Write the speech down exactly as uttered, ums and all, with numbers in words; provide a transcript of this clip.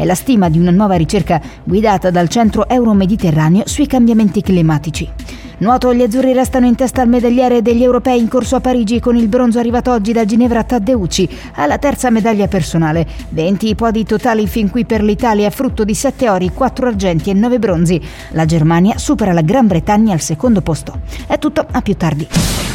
È la stima di una nuova ricerca guidata dal Centro Euro-Mediterraneo sui cambiamenti climatici. Nuoto, gli azzurri restano in testa al medagliere degli europei in corso a Parigi, con il bronzo arrivato oggi da Ginevra Taddeucci alla terza medaglia personale. venti i podi totali fin qui per l'Italia, frutto di sette ori, quattro argenti e nove bronzi. La Germania supera la Gran Bretagna al secondo posto. È tutto, a più tardi.